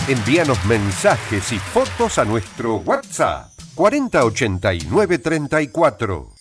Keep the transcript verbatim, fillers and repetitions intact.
Envíanos mensajes y fotos a nuestro WhatsApp cuarenta ochenta y nueve treinta y cuatro.